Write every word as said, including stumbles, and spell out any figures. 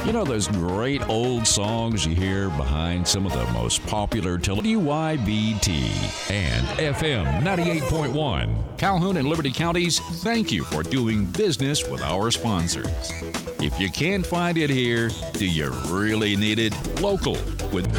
You know those great old songs you hear behind some of the most popular tele- W Y B T and F M ninety-eight point one. Calhoun and Liberty Counties, thank you for doing business with our sponsors. If you can't find it here, do you really need it? Local with